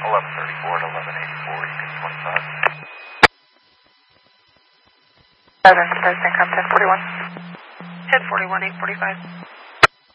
1134 to 1184, you can 25. 7, President, contact 41. 1041, 845.